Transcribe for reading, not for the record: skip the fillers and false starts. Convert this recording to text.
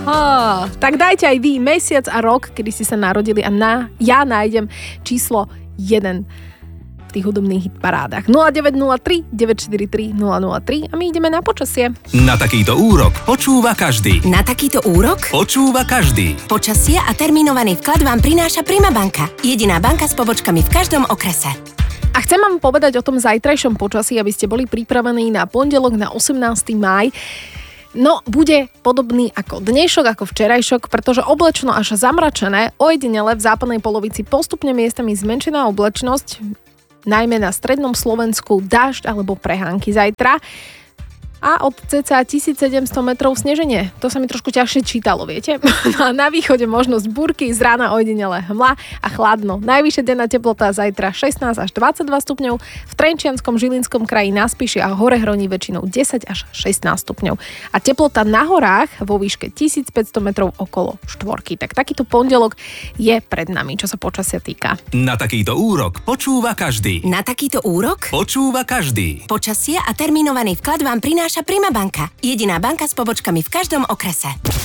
Tak dajte aj vy mesiac a rok, kedy ste sa narodili a ja nájdem číslo 1 v tých hudobných hitparádach. 0903 943 003 a my ideme na počasie. Na takýto úrok počúva každý. Na takýto úrok Počúva každý. počasie a termínovaný vklad vám prináša Prima banka. Jediná banka s pobočkami v každom okrese. A chcem vám povedať o tom zajtrajšom počasí, aby ste boli pripravení na pondelok na 18. máj. No, bude podobný ako dnešok, ako včerajšok, pretože oblečno až zamračené, ojedinele v západnej polovici postupne miestami zmenšená oblečnosť, najmä na strednom Slovensku dážď alebo prehánky zajtra. A od cca 1700 metrov sneženie. To sa mi trošku ťažšie čítalo, viete? No a na východe možnosť búrky, z rána ojedinele hmla a chladno. Najvyššia denná teplota zajtra 16 až 22 stupňov, v Trenčianskom, Žilinskom kraji na Spiši a hore hroní väčšinou 10 až 16 stupňov. A teplota na horách vo výške 1500 metrov okolo štvorky. Tak takýto pondelok je pred nami, čo sa počasia týka. Na takýto úrok počúva každý. Na takýto úrok Počúva každý. počasie a termínovaný vklad vám prináša Prima banka. Jediná banka s pobočkami v každom okrese.